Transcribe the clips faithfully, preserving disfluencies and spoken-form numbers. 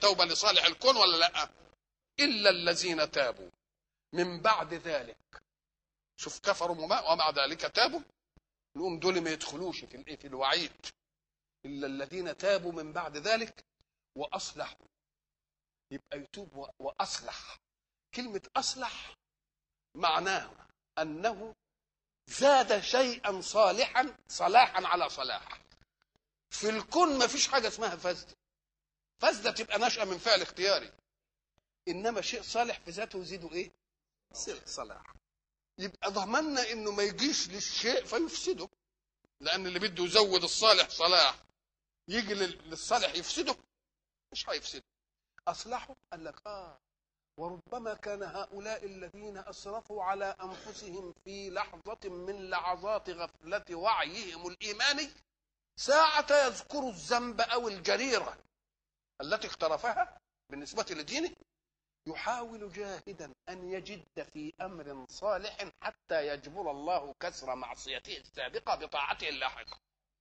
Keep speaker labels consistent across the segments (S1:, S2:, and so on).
S1: التوبة لصالح الكون ولا لا؟ إلا الذين تابوا من بعد ذلك. شوف كفروا ومع ذلك تابوا، نقوم دول ما يدخلوش في في الوعيد. إلا الذين تابوا من بعد ذلك وأصلحوا. يبقى يتوب وأصلح. كلمة أصلح معناه أنه زاد شيئا صالحا صلاحا على صلاح. في الكون ما فيش حاجة اسمها فسد. فسدة تبقى نشأة من فعل اختياري، إنما شيء صالح في ذاته يزيده إيه؟ صلاح. يبقى ضمننا إنه ما يجيش للشيء فيفسده، لأن اللي بده يزود الصالح صلاح يجي للصالح يفسده، مش هيفسده. أصلحوا قال لك آه وربما كان هؤلاء الذين أسرفوا على أنفسهم في لحظة من لحظات غفلة وعيهم الإيماني ساعة يذكروا الذنب أو الجريرة التي اقترفها بالنسبة لدينه، يحاول جاهدا أن يجد في أمر صالح حتى يجبر الله كسر معصيته السابقة بطاعته اللاحقة.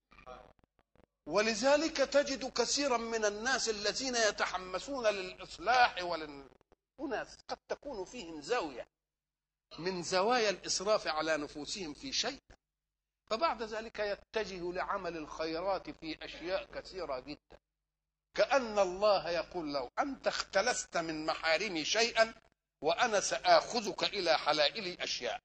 S1: ولذلك تجد كثيرا من الناس الذين يتحمسون للإصلاح ولل... أناس قد تكون فيهم زاوية من زوايا الإسراف على نفوسهم في شيء، فبعد ذلك يتجه لعمل الخيرات في أشياء كثيرة جدا، كأن الله يقول له أنت اختلست من محارمي شيئا وأنا سآخذك إلى حلائل أشياء.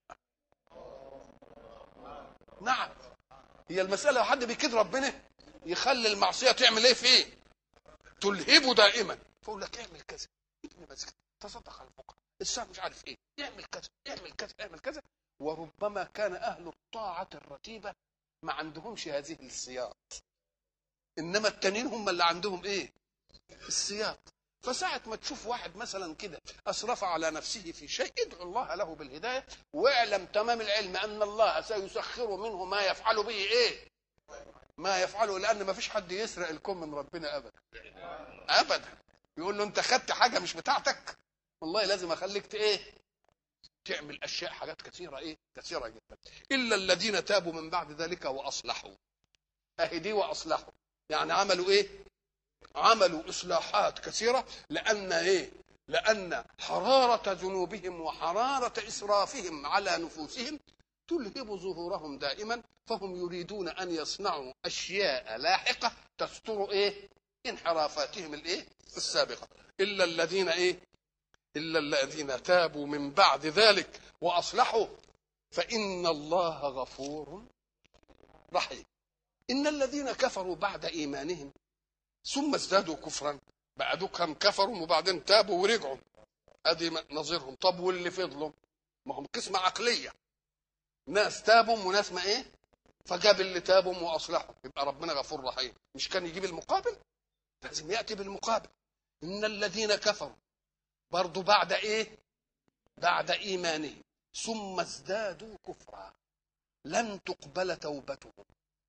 S1: نعم، هي المسألة حد بيكد ربنا يخلي المعصية تعمل ايه فيه؟ تلهبه دائما، فأقول لك اعمل كذا، ابني بس كذا، تصدق على الفقراء، الساعة مش عارف ايه، اعمل كذا اعمل كذا اعمل كذا. وربما كان أهل الطاعة الرتيبة ما عندهمش هذه السياط، إنما التانيين هم اللي عندهم ايه؟ السياط. فساعة ما تشوف واحد مثلا كده أسرف على نفسه في شيء، ادعو الله له بالهداية، واعلم تمام العلم أن الله سيسخر منه ما يفعل به ايه؟ ما يفعله، لأن ما فيش حد يسرق الكون من ربنا أبدا أبدا. يقول له أنت خدت حاجة مش بتاعتك، والله لازم أخليك ايه؟ تعمل أشياء حاجات كثيرة ايه؟ كثيرة جدا. إلا الذين تابوا من بعد ذلك وأصلحوا. أهدي وأصلحوا يعني عملوا ايه؟ عملوا إصلاحات كثيرة، لأن ايه؟ لأن حرارة ذنوبهم وحرارة إسرافهم على نفوسهم تلهب ظهورهم دائما، فهم يريدون أن يصنعوا أشياء لاحقة تستر ايه؟ انحرافاتهم الايه؟ السابقة. إلا الذين ايه؟ إلا الذين تابوا من بعد ذلك وأصلحوا فإن الله غفور رحيم. إن الذين كفروا بعد إيمانهم ثم ازدادوا كفرا، بعدوا كم كفروا وبعدين تابوا ورجعوا، ادي نظيرهم. طب واللي فضلوا؟ ما هم قسمة عقلية، ناس تابوا وناس ما ايه؟ فجاب اللي تابوا واصلحوا، يبقى ربنا غفور رحيم. مش كان يجيب المقابل؟ لازم ياتي بالمقابل. ان الذين كفروا برضو بعد ايه؟ بعد ايمانهم ثم ازدادوا كفرا لن تقبل توبتهم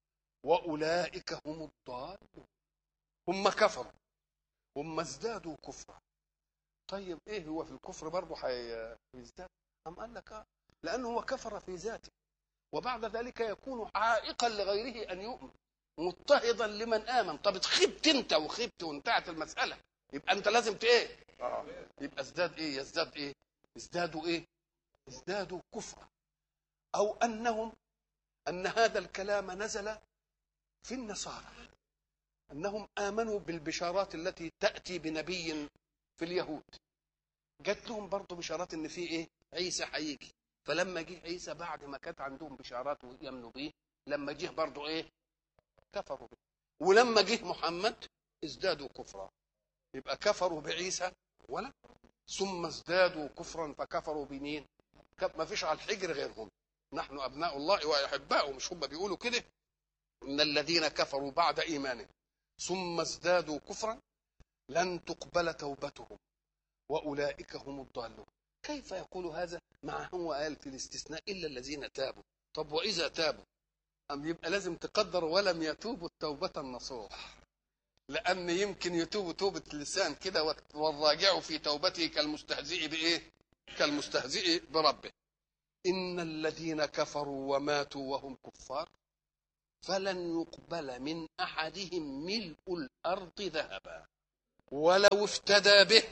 S1: واولئك هم الضالون. هم كفروا هم ازدادوا كفرا. طيب ايه هو في الكفر برضه هيزداد؟ أم قال لك آه لأنه هو كفر في ذاته، وبعد ذلك يكون عائقا لغيره أن يؤمن، مضطهدا لمن آمن. طب خبت أنت وخبت وانتهت المسألة، يبقى أنت لازم ايه؟ آه. يبقى ازداد ايه؟ يزداد ايه؟ ازدادوا ايه؟ ازدادوا كفرا. أو أنهم أن هذا الكلام نزل في النصارى، أنهم آمنوا بالبشارات التي تأتي بنبي في اليهود، جات لهم برضه بشارات إن في إيه؟ عيسى هيجي. فلما جه عيسى بعد ما كانت عندهم بشارات ويؤمنوا به، لما جه برضه إيه؟ كفروا به. ولما جه محمد ازدادوا كفرا. يبقى كفروا بعيسى ولا ثم ازدادوا كفرا فكفروا بمين؟ ما فيش على الحجر غيرهم. نحن أبناء الله وأحباؤه، مش هم بيقولوا كده؟ إن الذين كفروا بعد إيمانهم ثم ازدادوا كفرا لن تقبل توبتهم وأولئك هم الضالون. كيف يقول هذا مع هو قال في الاستثناء إلا الذين تابوا؟ طب وإذا تابوا أم يبقى لازم تقدر ولم يتوبوا التوبة النصوح، لأن يمكن يتوبوا توبة لسان كده والراجع في توبته كالمستهزئ بإيه؟ كالمستهزئ بربه. إن الذين كفروا وماتوا وهم كفار فلن يقبل من أحدهم ملء الأرض ذهبا. ولو افتدى به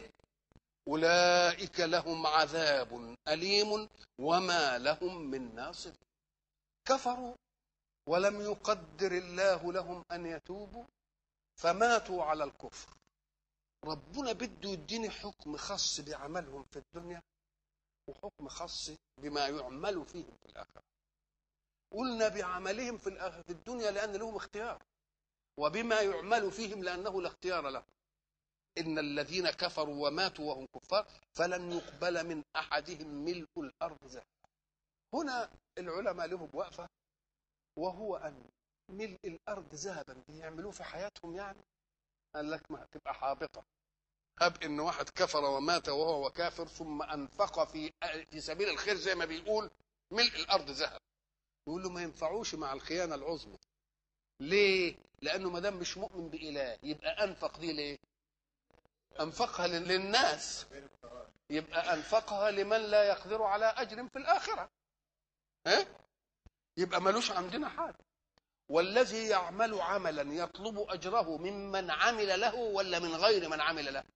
S1: أولئك لهم عذاب أليم وما لهم من ناصر. كفروا ولم يقدر الله لهم أن يتوبوا فماتوا على الكفر. ربنا بده يديني حكم خاص بعملهم في الدنيا وحكم خاص بما يعمل فيهم في الآخرة. قلنا بعملهم في الآخرة في الدنيا لأن لهم اختيار، وبما يعمل فيهم لأنه لا اختيار لهم. إن الذين كفروا وماتوا وهم كفار فلن يقبل من أحدهم ملء الأرض ذهبا. هنا العلماء لهم وقفة، وهو أن ملء الأرض ذهبا بيعملوه في حياتهم، يعني قال لك ما تبقى حابطة. هب إن واحد كفر ومات وهو كافر ثم أنفق في في سبيل الخير زي ما بيقول ملء الأرض ذهب، يقول له ما ينفعوش مع الخيانة العظمى. ليه؟ لأنه ما دام مش مؤمن بإله يبقى أنفق دي ليه؟ أنفقها للناس، يبقى أنفقها لمن لا يقدر على أجر في الآخرة. ها؟ يبقى ملوش عندنا حاجة. والذي يعمل عملا يطلب أجره ممن عمل له ولا من غير من عمل له؟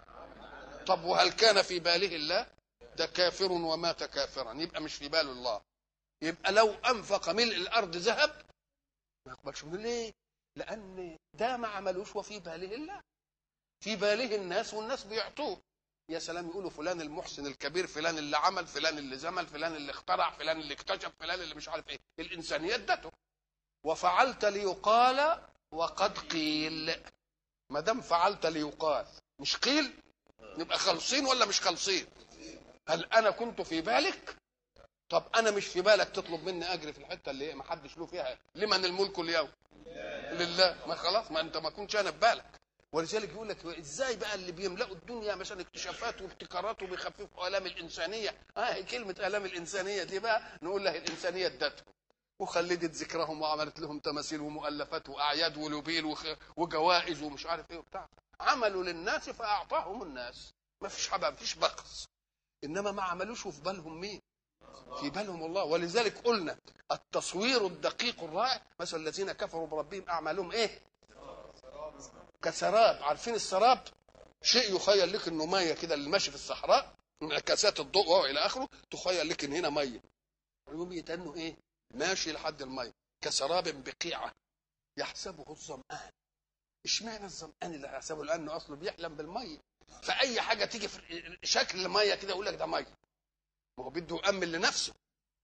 S1: طب وهل كان في باله الله؟ ده كافر ومات كافرا، يبقى مش في باله الله. يبقى لو أنفق ملء الأرض ذهب ما يقبلش منه. ليه؟ لأن ده ما عملوش وفي باله الله، في باله الناس والناس بيعطوه. يا سلام، يقولوا فلان المحسن الكبير، فلان اللي عمل، فلان اللي زمل، فلان اللي اخترع، فلان اللي اكتشف، فلان اللي مش عارف ايه. الإنسانية ادته. وفعلت ليقال وقد قيل. ما دام فعلت ليقال مش قيل نبقى خالصين ولا مش خالصين؟ هل انا كنت في بالك؟ طب انا مش في بالك تطلب مني اجر في الحته اللي ما حدش له فيها. لمن الملك اليوم؟ لله. ما خلاص، ما انت ما كنتش انا في بالك. ولذلك يقول لك ازاي بقى اللي بيملأوا الدنيا مثلا اكتشافات وابتكارات وبيخففوا الام الانسانيه. اه كلمه الام الانسانيه دي بقى نقول لها الانسانيه ادته وخلدت ذكرهم وعملت لهم تماثيل ومؤلفات واعياد ولوبيل وجوائز ومش عارف ايه وبتاع. عملوا للناس فاعطاهم الناس، ما فيش حاجه، ما فيش بخس. انما ما عملوش في بالهم مين؟ في بالهم الله. ولذلك قلنا التصوير الدقيق الرائع مثلا الذين كفروا بربهم اعمالهم ايه؟ كسراب. عارفين السراب؟ شيء يخيل لك انه ميه كده، اللي ماشي في الصحراء انعكاسات الضوء والى اخره تخيل لك ان هنا ميه، يقوم يتنوا ايه؟ ماشي لحد الميه. كسراب بقيعه يحسبه الظمآن. اشمعنى الظمآن اللي هيحسبه؟ لانه اصله بيحلم بالميه، فاي حاجه تيجي في شكل الميه كده يقول لك ده ميه، ما هو بده يامن لنفسه.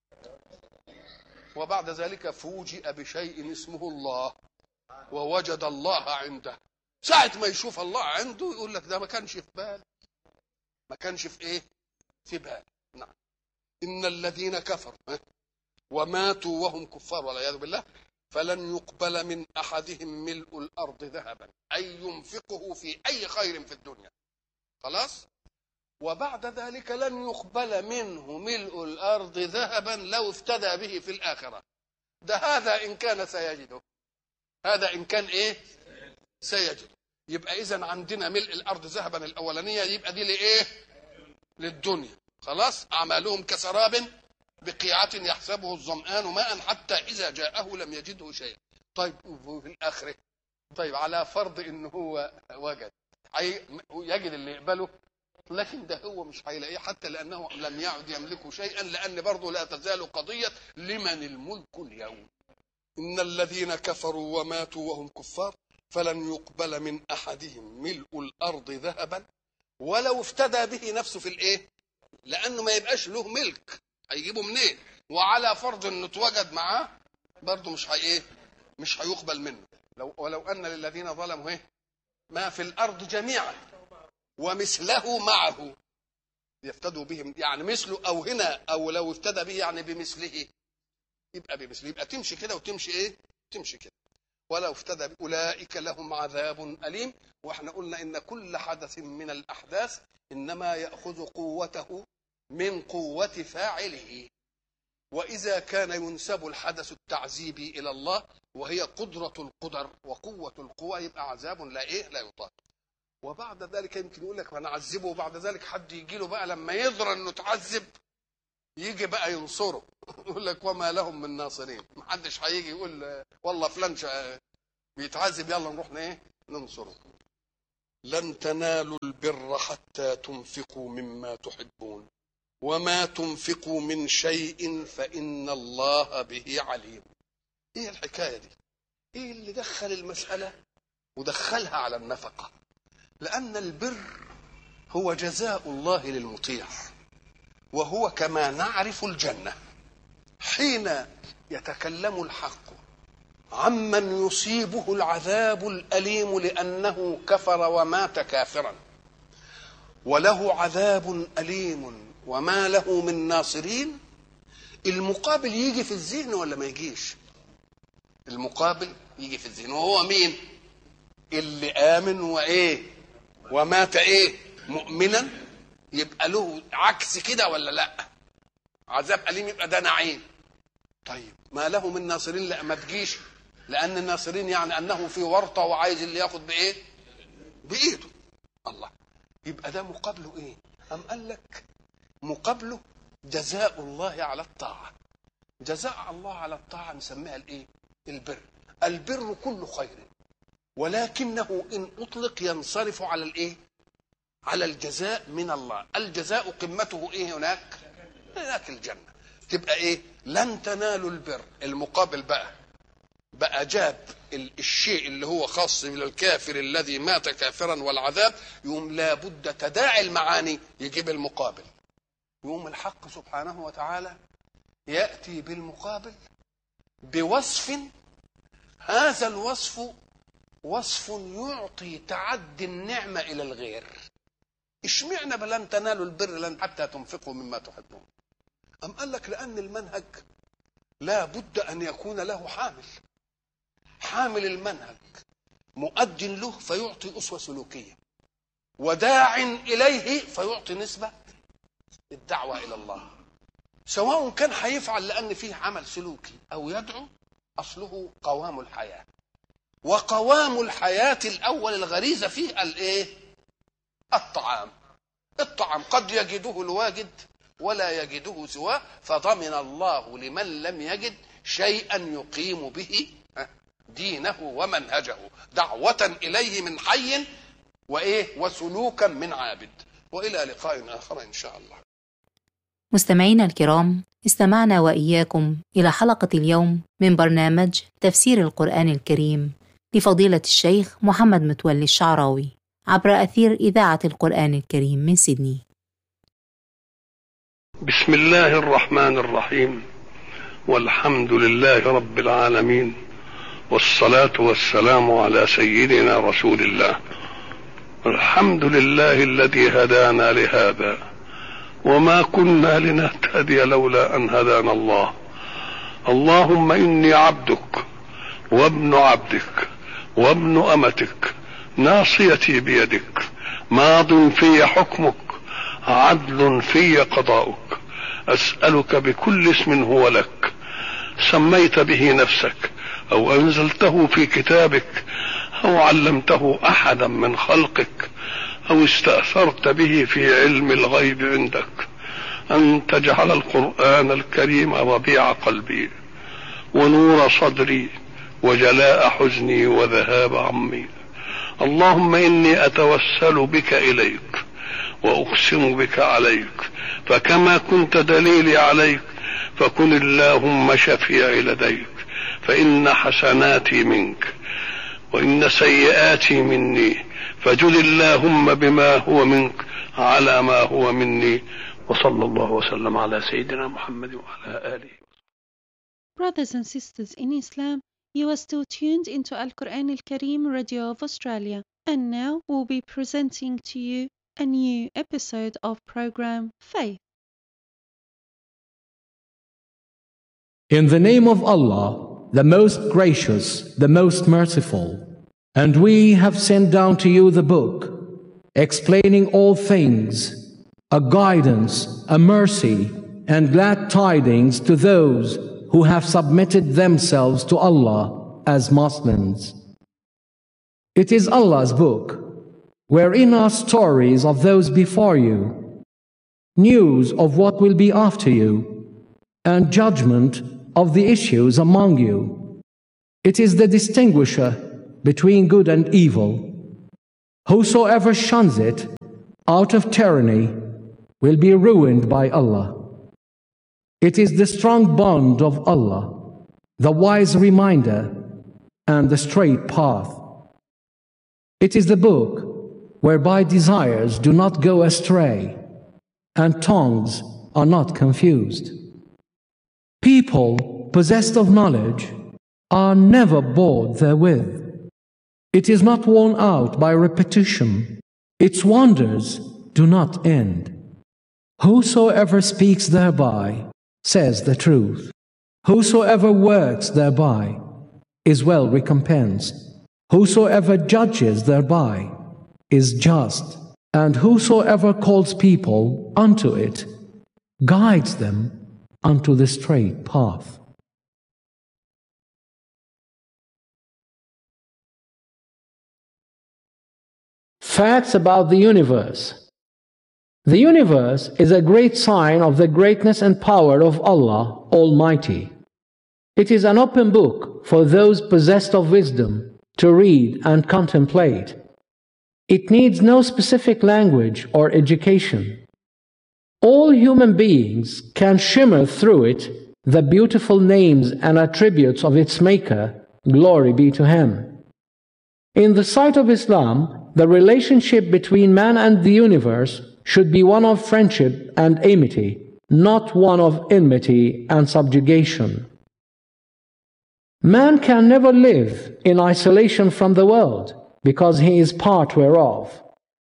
S1: وبعد ذلك فوجئ بشيء اسمه الله ووجد الله عنده. ساعة ما يشوف الله عنده يقول لك ده ما كانش في بال، ما كانش في ايه؟ في بال. نعم. ان الذين كفروا وماتوا وهم كفار والعياذ بالله فلن يقبل من احدهم ملء الارض ذهبا، اي ينفقه في اي خير في الدنيا. خلاص. وبعد ذلك لن يقبل منه ملء الارض ذهبا لو افتدى به في الاخره. ده هذا ان كان سيجده، هذا ان كان ايه؟ سيجد. يبقى اذا عندنا ملء الارض ذهبا الاولانيه، يبقى دي لايه؟ للدنيا. خلاص. اعمالهم كسراب بقيعه يحسبه الظمآن ماء حتى اذا جاءه لم يجده شيئا. طيب في الاخره، طيب على فرض ان هو وجد، يجد اللي يقبله، لكن ده هو مش هيلاقيه حتى لانه لم يعد يملك شيئا، لان برضه لا تزال قضيه لمن الملك اليوم. ان الذين كفروا وماتوا وهم كفار فلن يقبل من احدهم ملء الارض ذهبا ولو افتدى به نفسه في الايه؟ لانه ما يبقاش له ملك، هيجيبه منين؟ وعلى فرض انه اتوجد معاه برضه مش هي ايه؟ مش هيقبل منه. لو ولو ان للذين ظلموا ايه؟ ما في الارض جميعا ومثله معه يفتدوا بهم، يعني مثله او هنا او لو افتدى به يعني بمثله، يبقى بمثله، يبقى تمشي كده وتمشي ايه؟ تمشي كده. ولو افتدى أولئك لهم عذاب أليم. واحنا قلنا ان كل حدث من الاحداث انما ياخذ قوته من قوه فاعله، واذا كان ينسب الحدث التعذيبي الى الله وهي قدره القدر وقوه القوى يبقى عذاب لا ايه؟ لا يطاق. وبعد ذلك يمكن يقول لك هنعذبه، وبعد ذلك حد يجي له بقى لما يدرى انه تعذب يجي بقى ينصره يقول لك وما لهم من ناصرين. ما حدش هيجي يقول والله فلان بيتعذب يلا نروح ايه؟ ننصره. لن تنالوا البر حتى تنفقوا مما تحبون وما تنفقوا من شيء فإن الله به عليم. ايه الحكاية دي؟ ايه اللي دخل المسألة ودخلها على النفقة؟ لأن البر هو جزاء الله للمطيع، وهو كما نعرف الجنة. حين يتكلم الحق عمن يصيبه العذاب الأليم لأنه كفر ومات كافرا، وله عذاب أليم وما له من ناصرين، المقابل يجي في الذهن ولا ما يجيش؟ المقابل يجي في الذهن، وهو مين؟ اللي آمن وإيه ومات إيه مؤمنا، يبقى له عكس كده ولا لا؟ عذاب أليم يبقى ده نعيم. طيب ما له من ناصرين؟ لا ما تجيش، لأن الناصرين يعني أنه في ورطة وعايز اللي ياخد بإيه؟ بإيده. الله، يبقى ده مقابله إيه؟ أم قال لك مقابله جزاء الله على الطاعة. جزاء الله على الطاعة نسميها الإيه؟ البر. البر كل خير، ولكنه إن أطلق ينصرف على الإيه؟ على الجزاء من الله. الجزاء قمته إيه هناك؟ هناك الجنة. تبقى إيه؟ لن تنالوا البر. المقابل بقى بقى جاب الشيء اللي هو خاص بالكافر الذي مات كافرا والعذاب، يوم لابد تداعي المعاني يجيب المقابل. يوم الحق سبحانه وتعالى يأتي بالمقابل بوصف، هذا الوصف وصف يعطي تعدي النعمة إلى الغير. اشمعنى بلن تنالوا البر لن حتى تنفقوا مما تحبون؟ أم قال لك لأن المنهج لا بد أن يكون له حامل. حامل المنهج مؤد له فيعطي أسوة سلوكية، وداع إليه فيعطي نسبة الدعوة إلى الله، سواء كان هيفعل لأن فيه عمل سلوكي أو يدعو. أصله قوام الحياة، وقوام الحياة الأول الغريزة فيه الإيه؟ الطعام. الطعام قد يجده الواجد ولا يجده سواه، فضمن الله لمن لم يجد شيئا يقيم به دينه ومنهجه، دعوة إليه من حي وإيه وسلوكا من عابد. وإلى لقاء آخر إن شاء الله.
S2: مستمعينا الكرام، استمعنا وإياكم إلى حلقة اليوم من برنامج تفسير القرآن الكريم لفضيلة الشيخ محمد متولي الشعراوي عبر أثير إذاعة القرآن الكريم من سيدني.
S1: بسم الله الرحمن الرحيم، والحمد لله رب العالمين، والصلاة والسلام على سيدنا رسول الله. الحمد لله الذي هدانا لهذا، وما كنا لنهتدي لولا أن هدانا الله. اللهم إني عبدك وابن عبدك وابن أمتك، ناصيتي بيدك، ماض في حكمك، عدل في قضاؤك. أسألك بكل اسم هو لك سميت به نفسك أو أنزلته في كتابك أو علمته أحدا من خلقك أو استأثرت به في علم الغيب عندك، أن تجعل القرآن الكريم ربيع قلبي ونور صدري وجلاء حزني وذهاب عمي. اللهم إني أتوسل بك إليك وأقسم بك عليك، فكما كنت دليلي عليك فكن اللهم شفيعي لديك، فإن حسناتي منك وإن سيئاتي مني، فجد اللهم بما هو منك على ما هو مني. وصلى الله وسلم على سيدنا محمد وعلى آله.
S3: Brothers and sisters in Islam, you are still tuned into Al-Quran Al-Kareem Radio of Australia, and now we'll be presenting to you a new episode of program Faith.
S4: In the name of Allah, the most gracious, the most merciful. And we have sent down to you the book, explaining all things, a guidance, a mercy, and glad tidings to those who have submitted themselves to Allah as Muslims. It is Allah's book, wherein are stories of those before you, news of what will be after you, and judgment of the issues among you. It is the distinguisher between good and evil. Whosoever shuns it out of tyranny will be ruined by Allah. It is the strong bond of Allah, the wise reminder, and the straight path. It is the book whereby desires do not go astray, and tongues are not confused. People possessed of knowledge are never bored therewith. It is not worn out by repetition. Its wonders do not end. Whosoever speaks thereby says the truth. Whosoever works thereby is well recompensed. Whosoever judges thereby is just. And whosoever calls people unto it guides them unto the straight path. Facts about the universe. The universe is a great sign of the greatness and power of Allah Almighty. It is an open book for those possessed of wisdom to read and contemplate. It needs no specific language or education. All human beings can shimmer through it the beautiful names and attributes of its maker, glory be to him. In the sight of Islam, the relationship between man and the universe should be one of friendship and amity, not one of enmity and subjugation. Man can never live in isolation from the world, because he is part whereof.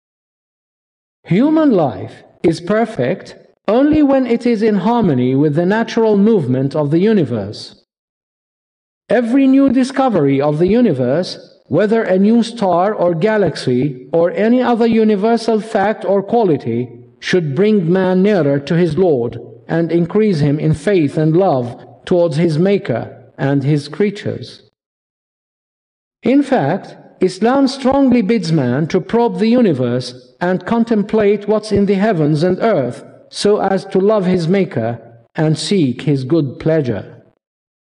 S4: Human life is perfect only when it is in harmony with the natural movement of the universe. Every new discovery of the universe, whether a new star or galaxy or any other universal fact or quality, should bring man nearer to his Lord and increase him in faith and love towards his Maker and his creatures. In fact, Islam strongly bids man to probe the universe and contemplate what's in the heavens and earth so as to love his Maker and seek his good pleasure.